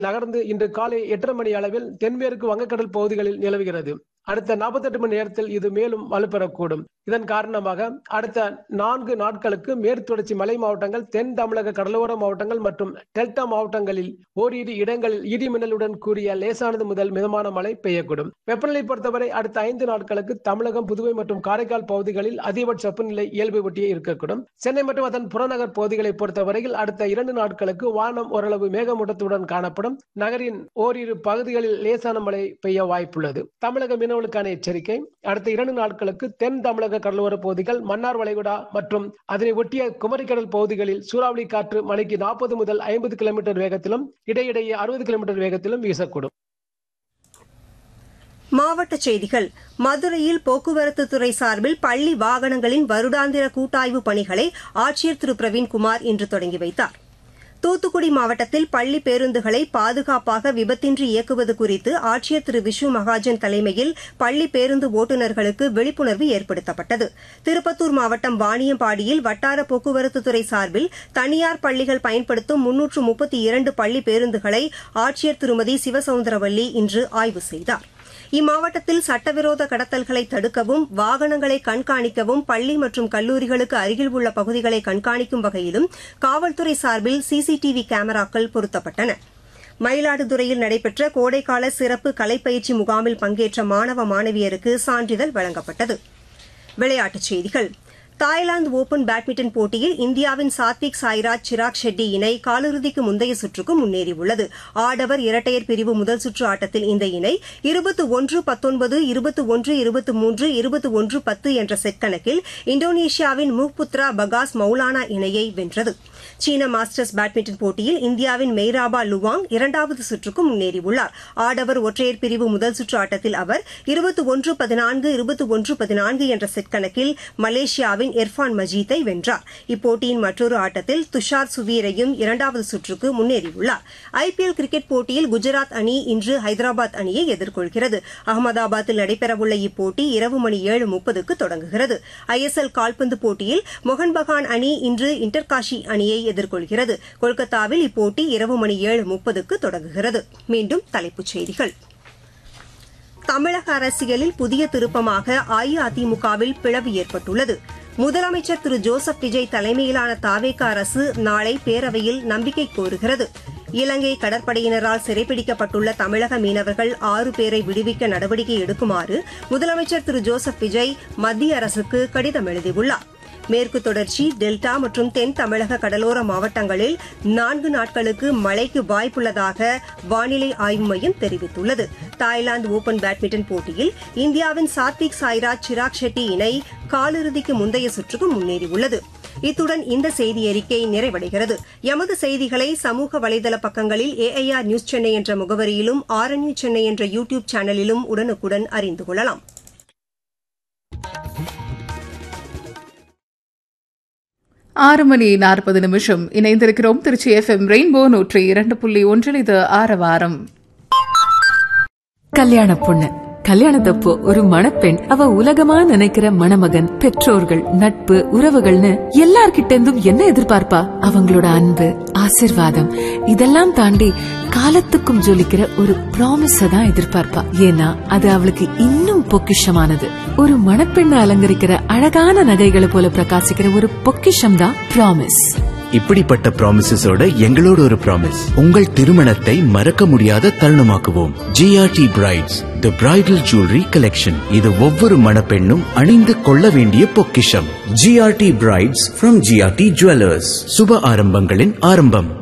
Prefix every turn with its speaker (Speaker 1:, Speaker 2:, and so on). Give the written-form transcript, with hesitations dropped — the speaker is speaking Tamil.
Speaker 1: நகர்ந்து இன்று காலை 8:30 மணி அளவில் தென்மேற்கு வங்கக்கடல் பகுதிகளில் நிலவுகிறது. அடுத்த 48 மணி நேரத்தில் இது மேலும் வலுப்பெறக்கூடும். இதன் காரணமாக அடுத்த 4 நாட்களுக்கு மேற்கு தொடர்ச்சி மலை மாவட்டங்கள், தென் தமிழக கடலோர மாவட்டங்கள் மற்றும் டெல்டா மாவட்டங்களில் ஓரிரு இடங்களில் இடி மின்னலுடன் கூடிய லேசானது முதல் மிதமான மழை பெய்யக்கூடும். வெப்பநிலை பொறுத்தவரை அடுத்த 5 நாட்களுக்கு தமிழகம், புதுவை மற்றும் காரைக்கால் பகுதிகளில் அதிகபட்ச வெப்பநிலை இயல்பை ஒட்டியே இருக்கக்கூடும். சென்னை மற்றும் அதன் புறநகர் பகுதிகளை பொறுத்தவரையில் அடுத்த 2 நாட்களுக்கு வானம் ஓரளவு மேகமூட்டத்துடன் காணப்படும். நகரின் ஓரிரு பகுதிகளில் லேசான மழை பெய்ய வாய்ப்புள்ளது. தமிழக மீனவர்களுக்கான எச்சரிக்கை: அடுத்த 2 நாட்களுக்கு தென் தமிழக கடலோர பகுதிகள், மன்னார் வளைகுடா மற்றும் அதனை ஒட்டிய குமரிக்கடல் பகுதிகளில் சூறாவளி காற்று மணிக்கு 40 முதல் 50 கிலோமீட்டர் வேகத்திலும் இடையிடையே 60 கிலோமீட்டர் வேகத்திலும் வீசக்கூடும்.
Speaker 2: மாவட்ட செய்திகள். மதுரையில் போக்குவரத்து துறை சார்பில் பள்ளி வாகனங்களின் வருடாந்திர கூட்டாய்வு பணிகளை ஆட்சியர் திரு பிரவீன்குமார் இன்று தொடங்கி வைத்தார். தூத்துக்குடி மாவட்டத்தில் பள்ளி பேருந்துகளை பாதுகாப்பாக விபத்தின்றி இயக்குவது குறித்து ஆட்சியர் திரு விஷ்ணு மகாஜன் தலைமையில் பள்ளி பேருந்து ஓட்டுநர்களுக்கு விழிப்புணர்வு ஏற்படுத்தப்பட்டது. திருப்பத்தூர் மாவட்டம் வாணியம்பாடியில் வட்டார போக்குவரத்துத்துறை சார்பில் தனியார் பள்ளிகள் பயன்படுத்தும் 332 பள்ளி பேருந்துகளை ஆட்சியர் திருமதி சிவசவுந்தரவல்லி இன்று ஆய்வு செய்தார். இம்மாவட்டத்தில் சட்டவிரோத கடத்தல்களை தடுக்கவும், வாகனங்களை கண்காணிக்கவும் பள்ளி மற்றும் கல்லூரிகளுக்கு அருகில் உள்ள பகுதிகளை கண்காணிக்கும் வகையிலும் காவல்துறை சார்பில் சிசிடிவி கேமராக்கள் பொருத்தப்பட்டன. மயிலாடுதுறையில் நடைபெற்ற கோடைக்கால சிறப்பு கலைப்பயிற்சி முகாமில் பங்கேற்ற மாணவ மாணவியருக்கு சான்றிதழ் வழங்கப்பட்டது. விளையாட்டுச் செய்திகள். தாய்லாந்து ஓபன் பேட்மிண்டன் போட்டியில் இந்தியாவின் சாத்விக் சாய்ராஜ், சிராக் ஷெட்டி இணை காலிறுதிக்கு முந்தைய சுற்றுக்கு முன்னேறியுள்ளது. ஆடவர் இரட்டையர் பிரிவு முதல் சுற்று ஆட்டத்தில் இந்த இணை 21-19, 21-23, 21-10 என்ற செட் கணக்கில் இந்தோனேஷியாவின் முஹ்புத்ரா பகாஸ் மௌலானா இணையை வென்றது. சீன மாஸ்டர்ஸ் பேட்மிண்டன் போட்டியில் இந்தியாவின் மெய்ராபா லுவாங் 2வது சுற்றுக்கு முன்னேறியுள்ளார். ஆடவர் ஒற்றையர் பிரிவு முதல் சுற்று ஆட்டத்தில் அவர் 21-14, 21-14 என்ற செட் கணக்கில் மலேசியாவின் இர்ஃபான் மஜீத்தை வென்றார். இப்போட்டியின் மற்றொரு ஆட்டத்தில் துஷார் சுவீரையும் 2வது சுற்றுக்கு முன்னேறியுள்ளார். ஐபிஎல் கிரிக்கெட் போட்டியில் குஜராத் அணி இன்று ஹைதராபாத் அணியை எதிர்கொள்கிறது. அகமதாபாத்தில் நடைபெறவுள்ள இப்போட்டி இரவு மணி 7:30க்கு தொடங்குகிறது. ஐஎஸ்எல் கால்பந்து போட்டியில் மோகன் பகான் அணி இன்று இன்டர்காஷி அணியை எதிர்கொள்கிறது. கொல்கத்தாவில் இப்போட்டி இரவு மணி 7:30க்கு தொடங்குகிறது. மீண்டும் தலைப்புச் செய்திகள். தமிழக அரசியலில் புதிய திருப்பமாக அஇஅதிமுகவில் பிளவு ஏற்பட்டுள்ளது. முதலமைச்சர் திரு ஜோசப் விஜய் தலைமையிலான தாவேகா அரசு நாளை பேரவையில் நம்பிக்கை கோருகிறது. இலங்கை கடற்படையினரால் சிறைப்பிடிக்கப்பட்டுள்ள தமிழக மீனவர்கள் 6 பேரை விடுவிக்க நடவடிக்கை எடுக்குமாறு முதலமைச்சர் திரு ஜோசப் விஜய் மத்திய அரசுக்கு கடிதம் எழுதியுள்ளார். மேற்கு தொடர்ச்சி, டெல்டா மற்றும் தென் தமிழக கடலோர மாவட்டங்களில் 4 நாட்களுக்கு மழைக்கு வாய்ப்புள்ளதாக வானிலை ஆய்வு மையம் தெரிவித்துள்ளது. தாய்லாந்து ஓபன் பேட்மிண்டன் போட்டியில் இந்தியாவின் சாத்விக் சாய்ராஜ், சிராக் ஷெட்டி இணை காலிறுதிக்கு முந்தைய சுற்றுக்கு முன்னேறியுள்ளது. இத்துடன் இந்த செய்தி அறிக்கை நிறைவடைகிறது. எமது செய்திகளை சமூக வலைதள பக்கங்களில் AIR நியூஸ் சென்னை என்ற முகவரியிலும், RNU சென்னை என்ற யூடியூப் சேனலிலும் உடனுக்குடன் அறிந்து கொள்ளலாம்.
Speaker 3: 6:40 இணைந்திருக்கிறோம். Trichy FM rainbow 102.1. இது ஆரவாரம்.
Speaker 4: கல்யாண பொண்ணு கல்யாணத்தப்போ ஒரு மணப்பெண் அவ உலகமா நினைக்கிற மணமகன், பெற்றோர்கள், நட்பு, உறவுகள்னு எல்லார்கிட்ட இருந்தும் என்ன எதிர்பார்ப்பா? அவங்களோட அன்பு, ஆசிர்வாதம் இதெல்லாம் தாண்டி காலத்துக்கும் ஜொலிக்கிற ஒரு ப்ராமிஸ தான் எதிர்பார்ப்பா. ஏன்னா அது அவளுக்கு இன்னும் பொக்கிஷமானது. ஒரு மணப்பெண்ணை அலங்கரிக்கிற அழகான நகைகளை போல பிரகாசிக்கிற ஒரு பொக்கிஷம் தான் ப்ராமிஸ்.
Speaker 5: இப்படிப்பட்ட ப்ராமிசஸோட எங்களோட ஒரு ப்ராமிஸ், உங்கள் திருமணத்தை மறக்க முடியாத தருணமாக்குவோம். GRT Brides, The Bridal Jewelry Collection. இது ஒவ்வொரு மணப்பெண்ணும் அணிந்து கொள்ள வேண்டிய பொக்கிஷம். GRT Brides from GRT Jewelers. சுப ஆரம்பங்களின் ஆரம்பம்.